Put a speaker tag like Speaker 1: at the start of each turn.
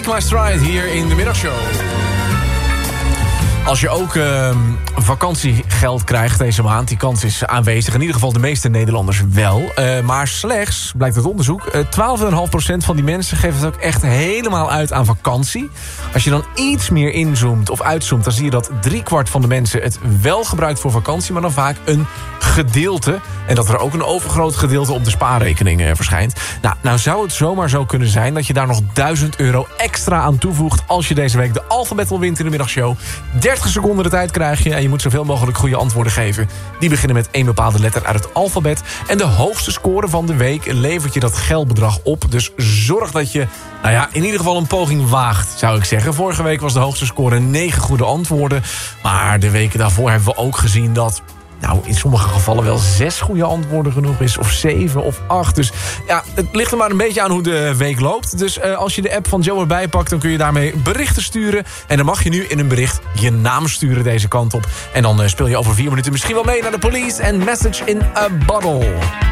Speaker 1: My Stride hier in de middagshow. Als je ook vakantiegeld krijgt deze maand, die kans is aanwezig. In ieder geval de meeste Nederlanders wel. Maar slechts, blijkt uit onderzoek, 12,5% van die mensen geeft het ook echt helemaal uit aan vakantie. Als je dan iets meer inzoomt of uitzoomt, dan zie je dat 3/4 van de mensen het wel gebruikt voor vakantie, maar dan vaak een gedeelte. En dat er ook een overgroot gedeelte op de spaarrekening verschijnt. Nou zou het zomaar zo kunnen zijn dat je daar nog €1000 extra aan toevoegt als je deze week de Alphabet wint in de middagshow. 30 seconden de tijd krijg je en je moet zoveel mogelijk goede antwoorden geven. Die beginnen met één bepaalde letter uit het alfabet. En de hoogste score van de week levert je dat geldbedrag op. Dus zorg dat je, in ieder geval een poging waagt, zou ik zeggen. Vorige week was de hoogste score 9 goede antwoorden. Maar de weken daarvoor hebben we ook gezien dat in sommige gevallen wel 6 goede antwoorden genoeg is. Of 7 of 8. Dus ja, het ligt er maar een beetje aan hoe de week loopt. Dus als je de app van Joe erbij pakt, dan kun je daarmee berichten sturen. En dan mag je nu in een bericht je naam sturen deze kant op. En dan speel je over 4 minuten misschien wel mee naar de Police en Message in a Bottle.